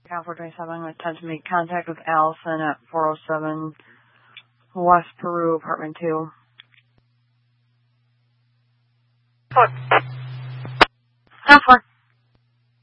Cal 427 with 10 to make contact with Allison at 407 West Peru, apartment 2. What? Cal 4.